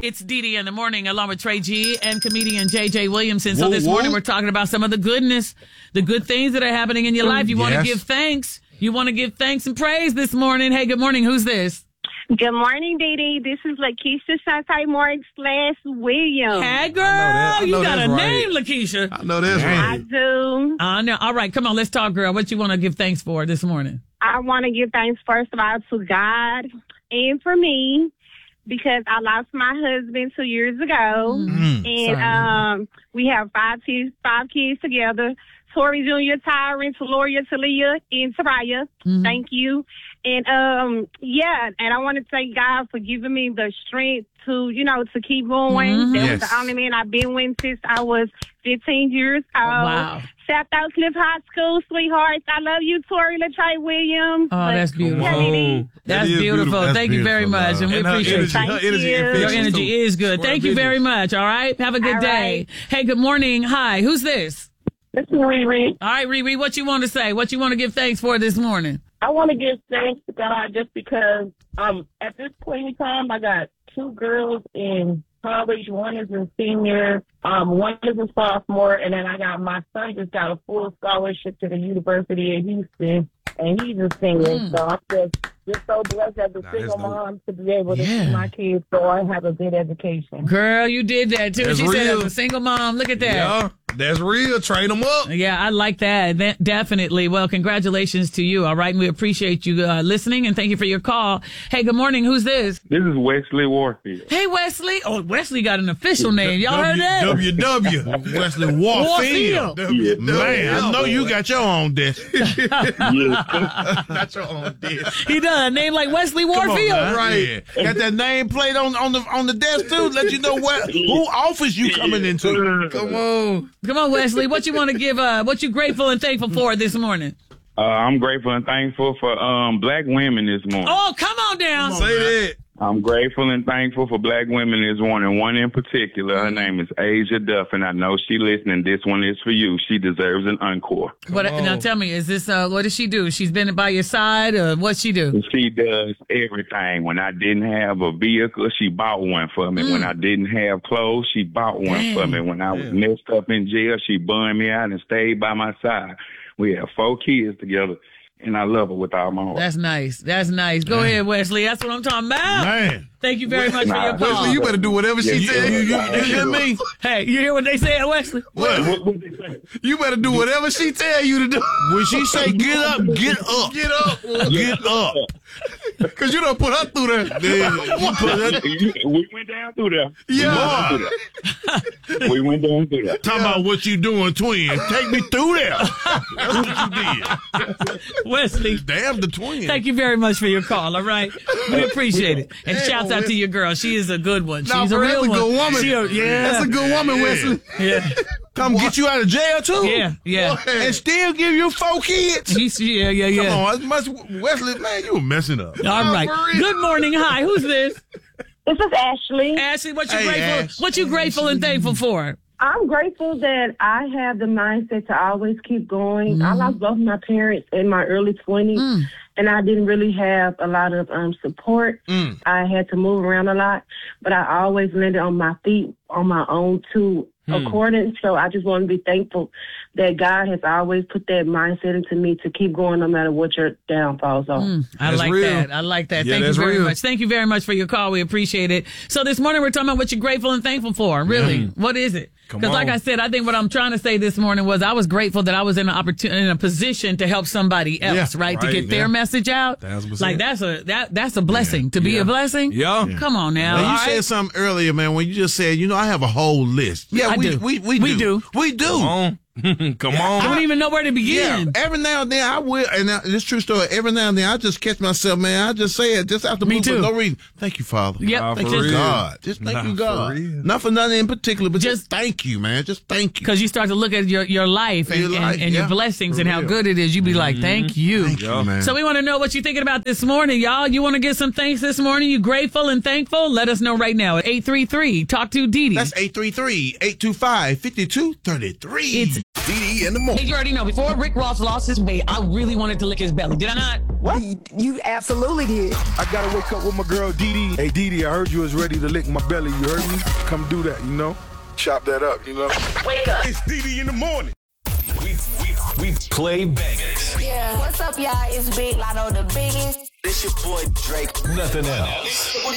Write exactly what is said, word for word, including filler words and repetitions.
It's Dee Dee in the morning, along with Trey G and comedian J J Williamson. So Whoa, this whoa. morning we're talking about some of the goodness, the good things that are happening in your life. You want to Yes. give thanks. You want to give thanks and praise this morning. Hey, good morning. Who's this? Good morning, Dee Dee. This is Lakeisha Shantae Morgan slash Williams. Hey, girl. that. I You know got a that's right. name, Lakeisha. I know that's I right. do. I know. All right. Come on. Let's talk, girl. What you want to give thanks for this morning? I want to give thanks first of all to God and for me because I lost my husband two years ago. Mm. And Sorry. um, we have five kids, five kids together. Tori Junior, Tyron, Taloria, Talia, and Soraya. Mhm. Thank you. And um, yeah, and I want to thank God for giving me the strength to, you know, to keep going. Mhm. That Yes. was the only man I've been with since I was fifteen years old. Wow. South Oak Cliff High School, sweethearts. I love you, Tori LaTrey Williams. Oh, that's beautiful. Hey, Dee. That That's is beautiful. That's Thank you very beautiful, much. love. And we And her appreciate energy, you. Thank her energy you. infectious, Your energy too. is good. Square Thank you business. very much. All right. Have a good All day. right. Hey, good morning. Hi. Who's this? This is Riri. All right, Riri, what you want to say? What you want to give thanks for this morning? I want to give thanks to God just because um at this point in time I got two girls in college. One is a senior, um, one is a sophomore, and then I got my son just got a full scholarship to the University of Houston, and he's a senior. Mm. So I'm just just so blessed as a Nah, single that's dope. mom to be able to Yeah. see my kids so I have a good education. Girl, you did that too. That's she said real. as a single mom. Look at that. Yeah, that's real. Train them up. Yeah, I like that. that. Definitely. Well, congratulations to you. All right. And we appreciate you uh, listening and thank you for your call. Hey, good morning. Who's this? This is Wesley Warfield. Hey, Wesley. Oh, Wesley got an official name. Y'all heard that? W W Wesley Warfield. Warfield. Man, I know you got your own desk. Yes. Got your own desk. He does. A name like Wesley Come on, Warfield. now. Right. Got that name plate on, on the on the desk too. Let you know what who office you coming into. Come on. Come on, Wesley. What you want to give, uh, what you grateful and thankful for this morning? Uh, I'm grateful and thankful for um, black women this morning. Oh, come on down. Say that. I'm grateful and thankful for black women this morning. One in particular, her name is Asia Duff, and I know she listening. This one is for you. She deserves an encore. What, on. now tell me, is this, uh, what does she do? She's been by your side or what's she do? She does everything. When I didn't have a vehicle, she bought one for me. When I didn't have clothes, she bought one Dang. for me. When I was Damn. messed up in jail, she bunned me out and stayed by my side. We have four kids together, and I love her with all my heart. That's nice. That's nice. Go ahead, Wesley. That's what I'm talking about. Man. Thank you very much for your call. Wesley, you better do whatever she Yeah, tell you. You, yeah. you hear me? Hey, you hear what they said, Wesley? What? What, what they say? You better do whatever she tell you to do. When she say get up, get up. Get up. Get up. Because you don't put her through there. Then you put her, we went down through there. Yeah. We went down through there. We went down through there. talking about what you doing, twin. Take me through there. That's what you did. Wesley, Damn the twin. thank you very much for your call, all right? We appreciate it. And Hey, shouts oh, out to Wesley. your girl. She is a good one. Nah, She's a bro, real that's a one. good woman. She a, yeah. That's a good woman, Yeah. Wesley. Yeah. Come get you out of jail, too. Yeah, yeah. And still give you four kids. He's, yeah, yeah, yeah. Come on, that's much, Wesley, man, you were messing up. All right. For real. Good morning. Hi. Who's this? This is Ashley. Ashley, what you Hey, grateful? Ash. What you grateful and thankful for? I'm grateful that I have the mindset to always keep going. I lost both my parents in my early twenties, Mm. and I didn't really have a lot of um, support. Mm. I had to move around a lot, but I always landed on my feet on my own to accordance. So I just want to be thankful that God has always put that mindset into me to keep going no matter what your downfalls are. Mm, I That's like real. that. I like that. Yeah, Thank you that's very real. much. Thank you very much for your call. We appreciate it. So this morning we're talking about what you're grateful and thankful for. Really, what is it? Come Because like on. I said, I think what I'm trying to say this morning was I was grateful that I was in an opportunity, in a position to help somebody else, Yeah, right? To right, get their yeah. message out. Thousand percent. Like that's a that that's a blessing. To be Yeah. a blessing. Yeah. Come on now. Now, you all said right? something earlier, man, when you just said, you know, I have a whole list. Yeah, I we, do. we, we, We do. do. We do. Come on. Come I on. don't even know where to Yeah, begin. every now and then I will, and I, this true story. Every now and then I just catch myself, man. I just say it just out the Me blue too. for no reason. Thank you, Father. Yep. Nah, Thank for you. God. Just thank Nah, you, for God. real. Not for nothing in particular, but just, Just- thank you, man. Just thank you. Because you start to look at your, your life and, Your and, life, and your yeah, blessings for and how real. good it is. You be like, thank you. Thank you, man. So we want to know what you're thinking about this morning, y'all. You want to give some thanks this morning? You grateful and thankful? Let us know right now at eight three three talk to Dee Dee. That's eight three three, eight two five, five two three three. It's D D in the morning. Hey, you already know, before Rick Ross lost his weight, I really wanted to lick his belly. Did I not? What? You absolutely did. I gotta wake up with my girl Dee Dee. Hey Dee Dee, I heard you was ready to lick my belly. You heard me? Come do that, you know? Chop that up, you know? Wake up. It's D D in the morning. We, we, we play bangers. Yeah. What's up, y'all? It's Big Lotto, the biggest. This your boy Drake. Nothing else.